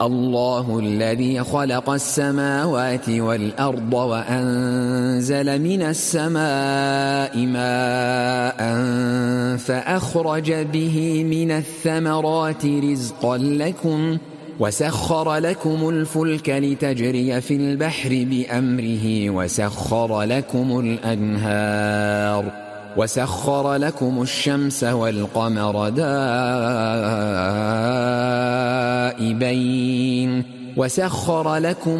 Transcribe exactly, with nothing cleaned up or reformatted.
الله الذي خلق السماوات والأرض وأنزل من السماء ماء فأخرج به من الثمرات رزقا لكم وسخر لكم الفلك لتجري في البحر بأمره وسخر لكم الأنهار وسخر لكم الشمس والقمر دائبين وسخر لكم